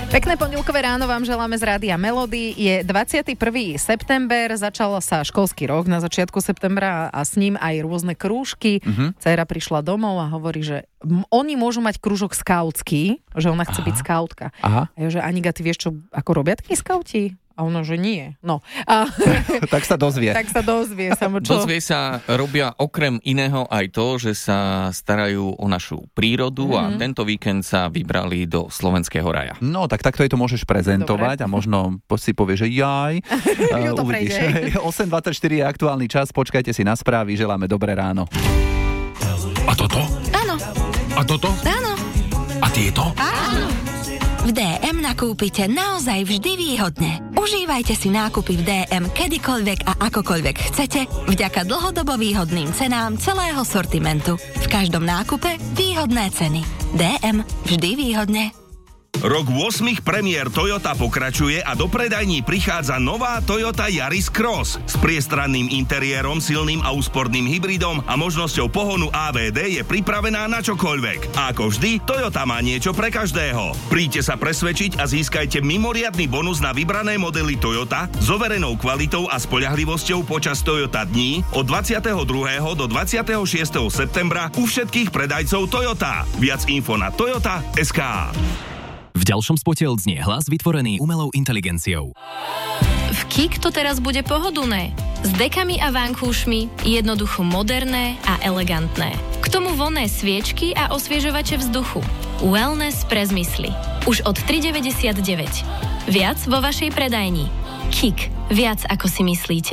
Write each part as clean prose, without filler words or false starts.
Pekné pondelkové ráno vám želáme z Rádia Melody. Je 21. september, začal sa školský rok na začiatku septembra a s ním aj rôzne krúžky. Dcéra prišla domov a hovorí, že oni môžu mať krúžok skautský, že ona chce byť skautka. A ja, že Aniga, ty vieš, čo, ako robia takí skauti? A ono, že nie. No. Tak sa dozvie. Dozvie sa, robia okrem iného aj to, že sa starajú o našu prírodu a tento víkend sa vybrali do Slovenského raja. No, tak takto jej to môžeš prezentovať. Dobre. A možno si povieš, že jaj. Uvidíš. 8.24 je aktuálny čas, počkajte si na správy, želáme dobré ráno. A toto? Áno. A toto? Áno. A tieto? Áno. V DM nakúpite naozaj vždy výhodne. Užívajte si nákupy v DM kedykoľvek a akokoľvek chcete vďaka dlhodobo výhodným cenám celého sortimentu. V každom nákupe výhodné ceny. DM vždy výhodne. Rok 8 premiér Toyota pokračuje a do predajní prichádza nová Toyota Yaris Cross s priestranným interiérom, silným a úsporným hybridom a možnosťou pohonu AVD je pripravená na čokoľvek. A ako vždy, Toyota má niečo pre každého. Príďte sa presvedčiť a získajte mimoriadny bonus na vybrané modely Toyota s overenou kvalitou a spoľahlivosťou počas Toyota dní od 22. do 26. septembra u všetkých predajcov Toyota. Viac info na toyota.sk. V ďalšom spote odznie hlas vytvorený umelou inteligenciou. V KIK to teraz bude pohodlné. S dekami a vankúšmi, jednoducho moderné a elegantné. K tomu vonné sviečky a osviežovače vzduchu. Wellness pre zmysly. Už od 3,99. Viac vo vašej predajni. KIK. Viac ako si myslíte.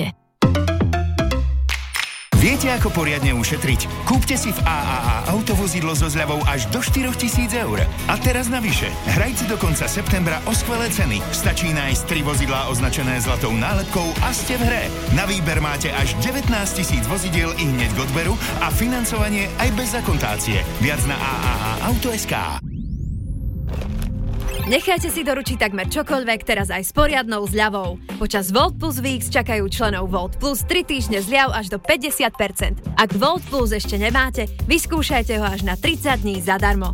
Viete, ako poriadne ušetriť? Kúpte si v AAA autovozidlo so zľavou až do 4 000 eur. A teraz navyše, hrajte do konca septembra o skvelé ceny. Stačí nájsť 3 vozidlá označené zlatou nálepkou a ste v hre. Na výber máte až 19 000 vozidiel i hneď k odberu a financovanie aj bez akontácie. Viac na AAA-auto.sk. Nechajte si doručiť takmer čokoľvek teraz aj s poriadnou zľavou. Počas Volt Plus Weeks čakajú členov Volt Plus 3 týždne zľav až do 50%. Ak Volt Plus ešte nemáte, vyskúšajte ho až na 30 dní zadarmo.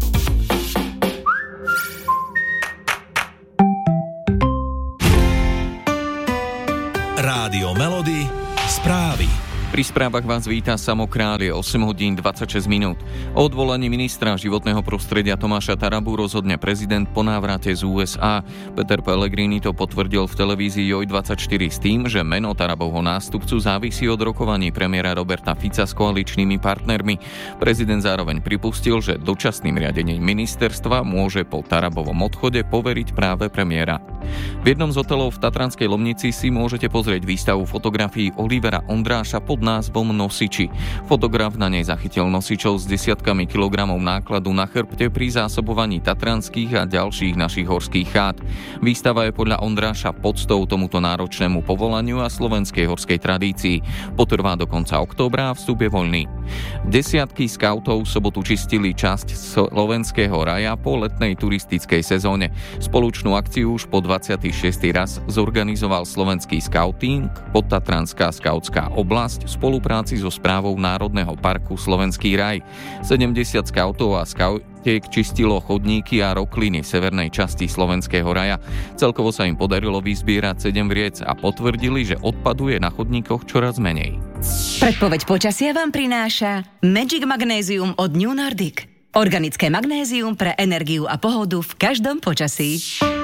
Rádio Melody, správy. Pri správach vás víta Samokrál, je 8 hodín 26 minút. O odvolaní ministra životného prostredia Tomáša Tarabu rozhodne prezident po návrate z USA. Peter Pellegrini to potvrdil v televízii JOJ24 s tým, že meno Tarabovho nástupcu závisí od rokovaní premiéra Roberta Fica s koaličnými partnermi. Prezident zároveň pripustil, že dočasným riadením ministerstva môže po Tarabovom odchode poveriť práve premiéra. V jednom z hotelov v Tatranskej Lomnici si môžete pozrieť výstavu fotografií Olivera Ondráša pod názvom Nosiči. Fotograf na nej zachytil nosičov s desiatkami kilogramov nákladu na chrbte pri zásobovaní tatranských a ďalších našich horských chát. Výstava je podľa Ondráša podstou tomuto náročnému povolaniu a slovenskej horskej tradícii. Potrvá do konca októbra a vstup je voľný. Desiatky skautov v sobotu čistili časť slovenského raja po letnej turistickej sezóne. Spoločnú akciu už po 26. raz zorganizoval slovenský skauting, Podtatranská skautská oblasť v spolupráci so správou Národného parku Slovenský raj. 70 skautov a skautiek čistilo chodníky a rokliny v severnej časti Slovenského raja. Celkovo sa im podarilo vyzbierať 7 vriec a potvrdili, že odpadu je na chodníkoch čoraz menej. Predpoveď počasia vám prináša Magic Magnézium od New Nordic. Organické magnézium pre energiu a pohodu v každom počasí.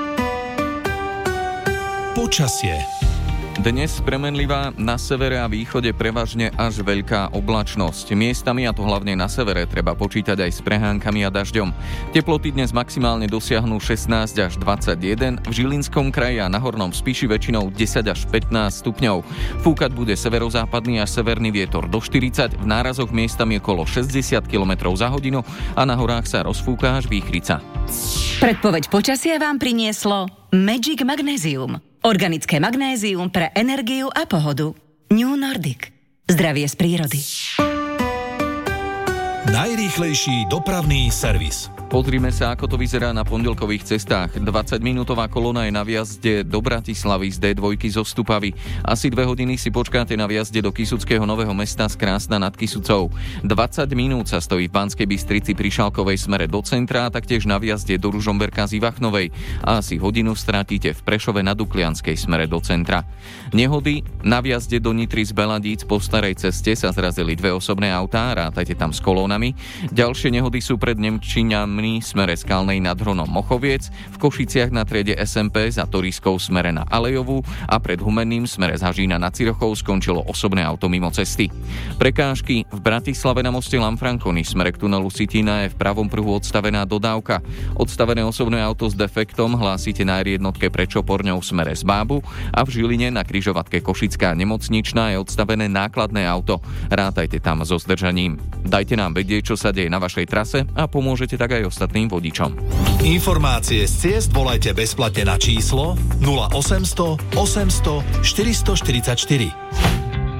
Počasie. Dnes premenlivá, na severe a východe prevažne až veľká oblačnosť. Miestami, a to hlavne na severe, treba počítať aj s prehánkami a dažďom. Teploty dnes maximálne dosiahnu 16 až 21, v Žilinskom kraji a na Hornom Spiši väčšinou 10 až 15 stupňov. Fúkať bude severozápadný až severný vietor do 40, v nárazoch miestami okolo 60 km za hodinu a na horách sa rozfúka až výchrica. Predpoveď počasia vám prinieslo Magic Magnézium. Organické magnézium pre energiu a pohodu. New Nordic. Zdravie z prírody. Najrýchlejší dopravný servis. Pozrime sa, ako to vyzerá na pondelkových cestách. 20-minútová kolóna je na vjazde do Bratislavy z D2 zo Stupavy. Asi 2 hodiny si počkáte na vjazde do Kysuckého Nového Mesta z Krásna nad Kysucou. 20 minút sa stojí v Banskej Bystrici pri Šalkovej smere do centra a taktiež na vjazde do Ružomberka z Ivachnovej. A asi hodinu stratíte v Prešove na Duklianskej smere do centra. Nehody na vjazde do Nitry z Beladíc po starej ceste sa zrazili 2 osobné autá, rátajte tam s kolónami. Ďalšie nehody sú pred Nemčíňami smere Skalnej nad Hronom Mochoviec, v Košiciach na triede SMP za Torískou smere na Alejovú a pred Humenným smere z Hažína nad Cirochou skončilo osobné auto mimo cesty. Prekážky v Bratislave na moste Lanfranconi smere k tunelu Sitina je v pravom pruhu odstavená dodávka. Odstavené osobné auto s defektom hlásite na R1 pred Čoporňou smere z Bábu a v Žiline na križovatke Košická nemocničná je odstavené nákladné auto. Rátajte tam so zdržaním. Dajte nám vedieť, čo sa deje na vašej trase a pomôžete tak aj ostatným vodičom. Informácie z ciest volajte bezplatne na číslo 0800 800 444.